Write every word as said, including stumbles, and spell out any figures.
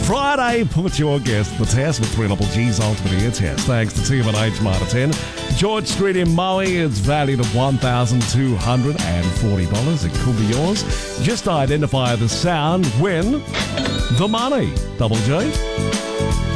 Friday, put your guest to the test with three Double G's Ultimate Ear Test. Thanks to Team at H Marta ten. George Street in Moe, it's valued at one thousand two hundred forty dollars. It could be yours. Just identify the sound, win the money. Double G.